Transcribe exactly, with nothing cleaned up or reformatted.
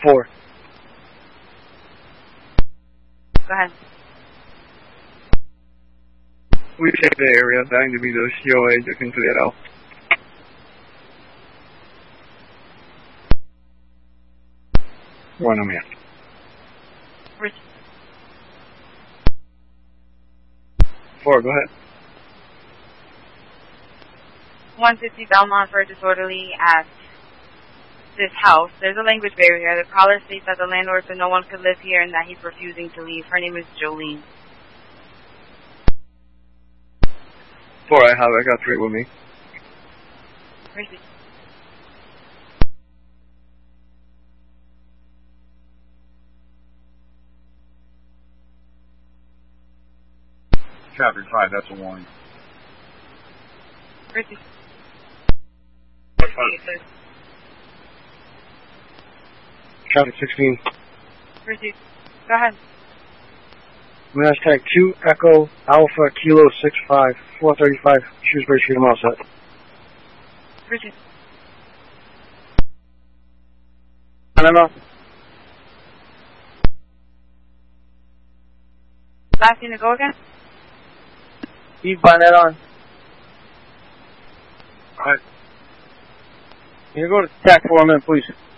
Four. Go ahead. We check the area. That individual C O A, you can clear out. Bueno, mía. Rich. Four, go ahead. one fifty Belmont for a disorderly at this house. There's a language barrier. The caller states that the landlord said no one could live here and that he's refusing to leave. Her name is Jolene. Four, I have. I got three with me. Richie. Traffic five, that's a warning. Richie. Traffic sixteen. Richie. Go ahead. Hashtag two Echo Alpha Kilo six five four thirty five Shrewsbury Street. I'm all set. Richie. I don't know. Last thing to go again? Eve Barnett on. Alright. Can you go to T A C for a minute, please?